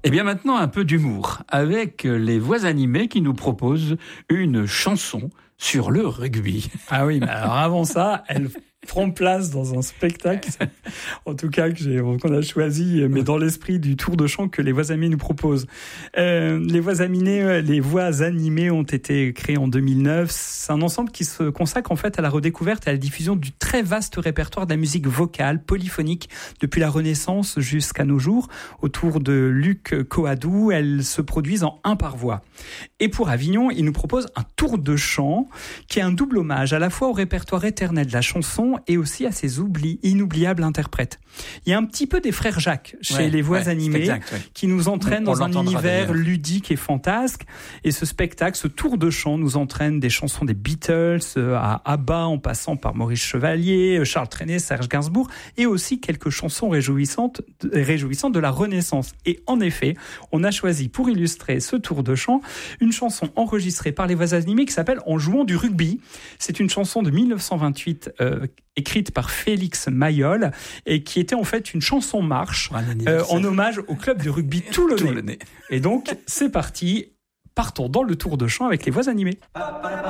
Et bien maintenant, un peu d'humour avec les voix animées qui nous proposent une chanson sur le rugby. Ah oui, mais alors avant ça, elles prend place dans un spectacle, en tout cas qu'on a choisi, mais dans l'esprit du tour de chant que les voix animées nous proposent. Les voix animées ont été créées en 2009. C'est un ensemble qui se consacre en fait à la redécouverte et à la diffusion du très vaste répertoire de la musique vocale, polyphonique, depuis la Renaissance jusqu'à nos jours. Autour de Luc Coadou, elles se produisent en un par voix. Et pour Avignon, il nous propose un tour de chant qui est un double hommage à la fois au répertoire éternel de la chanson et aussi à ses inoubliables interprètes. Il y a un petit peu des frères Jacques chez les voix animées qui nous entraînent dans un univers ludique et fantasque. Et ce spectacle, ce tour de chant nous entraîne des chansons des Beatles à ABBA en passant par Maurice Chevalier, Charles Trenet, Serge Gainsbourg et aussi quelques chansons réjouissantes de la Renaissance. Et en effet, on a choisi pour illustrer ce tour de chant une chanson enregistrée par les voix animées qui s'appelle En jouant du rugby. C'est une chanson de 1928 écrite par Félix Mayol et qui était en fait une chanson marche en hommage au club de rugby toulonnais. Et donc, c'est parti, partons dans le tour de chant avec les voix animées.